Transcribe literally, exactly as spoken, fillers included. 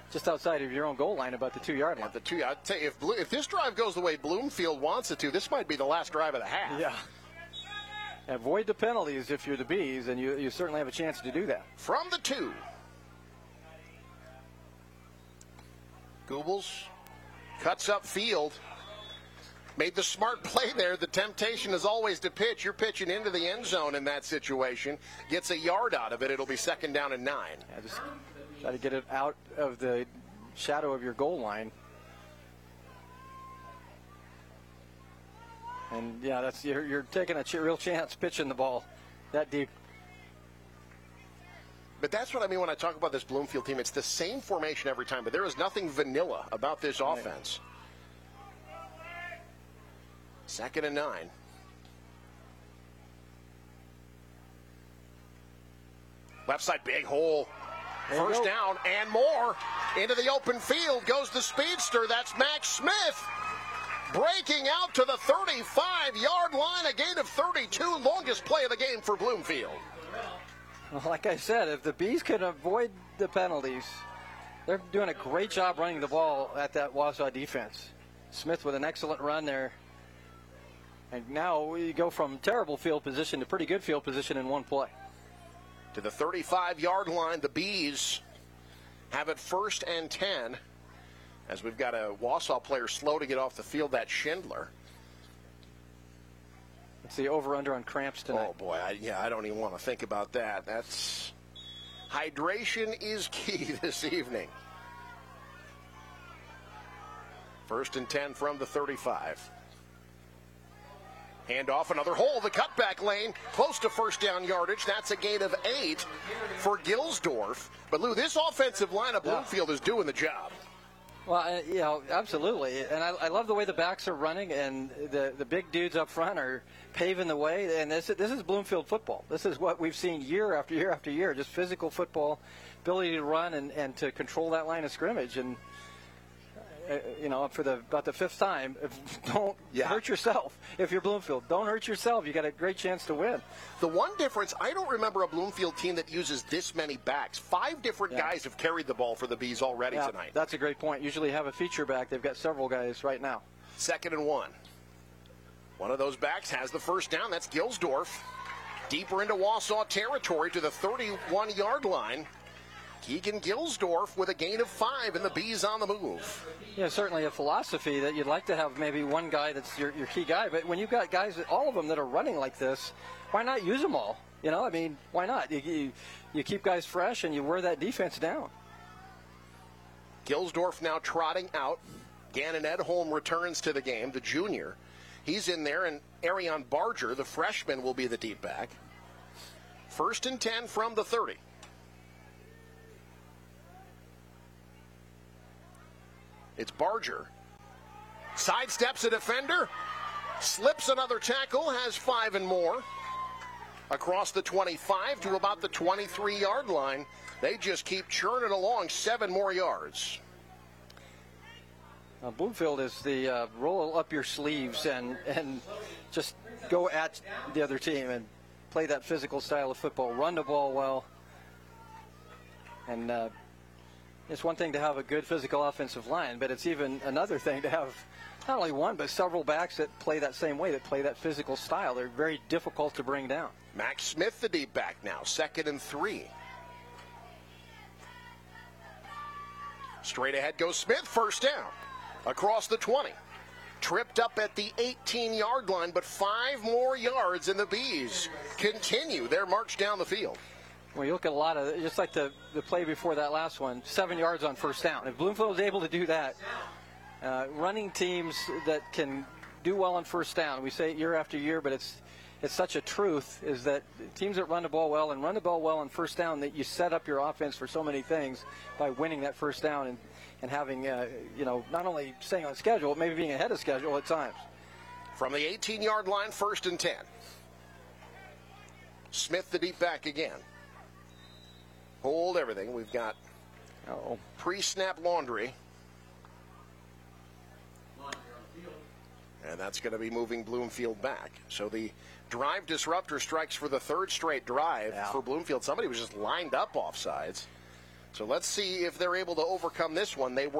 just outside of your own goal line, about the two-yard line. At the two, I'd tell you, if, Blue, if this drive goes the way Bloomfield wants it to, this might be the last drive of the half. Yeah. Avoid the penalties if you're the Bees, and you, you certainly have a chance to do that. From the two. Goebbels cuts up field. Made the smart play there. The temptation is always to pitch. You're pitching into the end zone in that situation. Gets a yard out of it. It'll be second down and nine. Yeah, just try to get it out of the shadow of your goal line. And, yeah, that's you're, you're taking a ch- real chance pitching the ball that deep. But that's what I mean when I talk about this Bloomfield team. It's the same formation every time, but there is nothing vanilla about this offense. Second and nine. Left side, big hole. First down and more. Into the open field goes the speedster. That's Max Smith. Breaking out to the thirty-five-yard line. A gain of thirty-two. Longest play of the game for Bloomfield. Well, like I said, if the Bees can avoid the penalties, they're doing a great job running the ball at that Wausau defense. Smith with an excellent run there. And now we go from terrible field position to pretty good field position in one play. To the thirty-five-yard line, the Bees have it first and ten. As we've got a Wausau player slow to get off the field, that's Schindler. It's the over-under on cramps tonight. Oh, boy. I, yeah, I don't even want to think about that. That's hydration is key this evening. First and ten from the thirty-five. Hand off, another hole, the cutback lane, close to first down yardage. That's a gain of eight for Gilsdorf. But, Lou, this offensive line of Bloomfield yeah. is doing the job. Well, uh, you know, absolutely. And I, I love the way the backs are running, and the, the big dudes up front are paving the way. And this, this is Bloomfield football. This is what we've seen year after year after year, just physical football, ability to run and, and to control that line of scrimmage. And Uh, you know, for the about the fifth time, if, don't yeah. hurt yourself. If you're Bloomfield, don't hurt yourself. You got a great chance to win. The one difference, I don't remember a Bloomfield team that uses this many backs. Five different yeah. guys have carried the ball for the Bees already yeah, tonight. That's a great point. Usually have a feature back. They've got several guys right now. Second and one. One of those backs has the first down. That's Gilsdorf. Deeper into Wausau territory to the thirty-one-yard line. Keegan Gilsdorf with a gain of five, and the Bees on the move. Yeah, certainly a philosophy that you'd like to have maybe one guy that's your, your key guy. But when you've got guys, all of them that are running like this, why not use them all? You know, I mean, why not? You, you, you keep guys fresh and you wear that defense down. Gilsdorf now trotting out. Gannon Edholm returns to the game, the junior. He's in there, and Arion Barger, the freshman, will be the deep back. First and ten from the thirty. It's Barger. Sidesteps a defender. Slips another tackle. Has five and more. Across the twenty-five to about the twenty-three-yard line. They just keep churning along. Seven more yards. Uh, Bloomfield is the uh, roll up your sleeves and, and just go at the other team and play that physical style of football. Run the ball well. And uh, it's one thing to have a good physical offensive line, but it's even another thing to have not only one, but several backs that play that same way, that play that physical style. They're very difficult to bring down. Max Smith, the deep back now, second and three. Straight ahead goes Smith, first down. Across the twenty. Tripped up at the eighteen-yard line, but five more yards, and the Bees continue their march down the field. Well, you look at a lot of, just like the, the play before that last one, seven yards on first down. If Bloomfield is able to do that, uh, running teams that can do well on first down, we say it year after year, but it's it's such a truth, is that teams that run the ball well and run the ball well on first down, that you set up your offense for so many things by winning that first down and, and having, uh, you know, not only staying on schedule, maybe being ahead of schedule at times. From the eighteen-yard line, first and ten. Smith, the deep back again. Hold everything. We've got Uh-oh. pre-snap laundry. And that's going to be moving Bloomfield back. So the drive disruptor strikes for the third straight drive yeah. for Bloomfield. Somebody was just lined up offsides. So let's see if they're able to overcome this one. They were